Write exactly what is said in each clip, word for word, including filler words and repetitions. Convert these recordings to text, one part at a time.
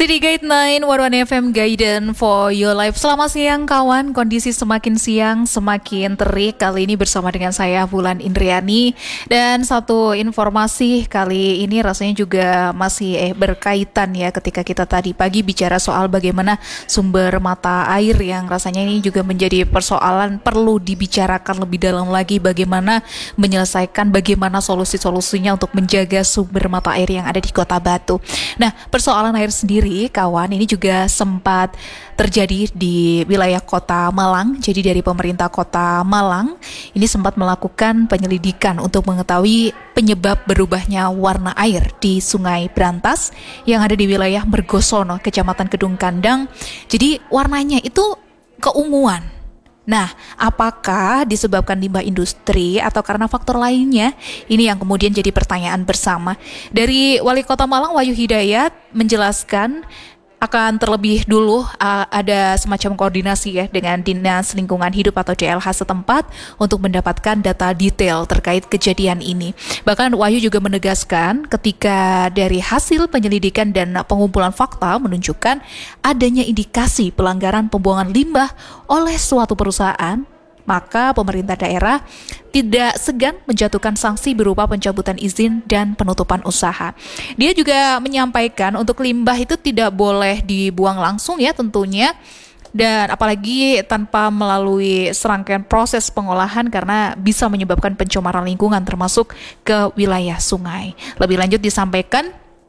City Guide sembilan satu satu F M Guidance for your life. Selamat siang kawan, kondisi semakin siang semakin terik. Kali ini bersama dengan saya Wulan Indriani. Dan satu informasi kali ini rasanya juga masih eh, berkaitan ya, ketika kita tadi pagi bicara soal bagaimana sumber mata air yang rasanya ini juga menjadi persoalan perlu dibicarakan lebih dalam lagi, bagaimana menyelesaikan, bagaimana solusi-solusinya untuk menjaga sumber mata air yang ada di Kota Batu. Nah, persoalan air sendiri kawan, ini juga sempat terjadi di wilayah Kota Malang. Jadi dari pemerintah Kota Malang ini sempat melakukan penyelidikan untuk mengetahui penyebab berubahnya warna air di Sungai Brantas yang ada di wilayah Mergosono, Kecamatan Kedung Kandang. Jadi warnanya itu keunguan. Nah, apakah disebabkan limbah industri atau karena faktor lainnya? Ini yang kemudian jadi pertanyaan bersama. Dari Wali Kota Malang, Wahyu Hidayat, menjelaskan akan terlebih dulu uh, ada semacam koordinasi ya dengan Dinas Lingkungan Hidup atau D L H setempat untuk mendapatkan data detail terkait kejadian ini. Bahkan Wahyu juga menegaskan ketika dari hasil penyelidikan dan pengumpulan fakta menunjukkan adanya indikasi pelanggaran pembuangan limbah oleh suatu perusahaan, maka pemerintah daerah tidak segan menjatuhkan sanksi berupa pencabutan izin dan penutupan usaha. Dia juga menyampaikan untuk limbah itu tidak boleh dibuang langsung ya tentunya, dan apalagi tanpa melalui serangkaian proses pengolahan karena bisa menyebabkan pencemaran lingkungan termasuk ke wilayah sungai. Lebih lanjut disampaikan,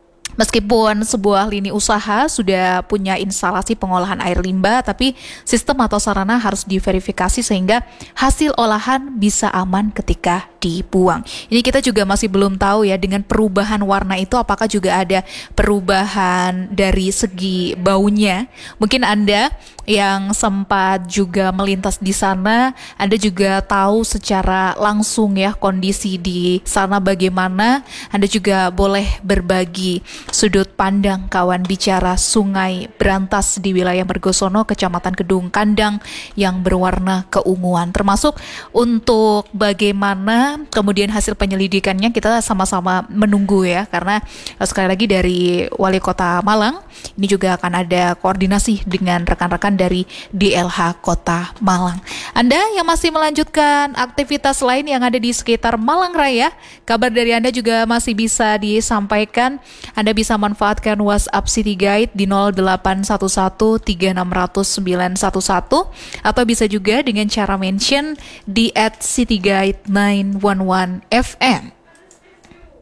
meskipun sebuah lini usaha sudah punya instalasi pengolahan air limbah, tapi sistem atau sarana harus diverifikasi sehingga hasil olahan bisa aman ketika dibuang. Ini kita juga masih belum tahu ya, dengan perubahan warna itu apakah juga ada perubahan dari segi baunya. Mungkin Anda yang sempat juga melintas di sana, Anda juga tahu secara langsung ya kondisi di sana bagaimana. Anda juga boleh berbagi sudut pandang kawan bicara Sungai Brantas di wilayah Mergosono, Kecamatan Kedung Kandang yang berwarna keunguan, termasuk untuk bagaimana kemudian hasil penyelidikannya. Kita sama-sama menunggu ya, karena sekali lagi dari Wali Kota Malang ini juga akan ada koordinasi dengan rekan-rekan dari D L H Kota Malang. Anda yang masih melanjutkan aktivitas lain yang ada di sekitar Malang Raya, kabar dari Anda juga masih bisa disampaikan. Anda bisa manfaatkan WhatsApp City Guide di nol delapan satu satu tiga enam nol nol sembilan satu satu atau bisa juga dengan cara mention di at City Guide sembilan satu satu F M.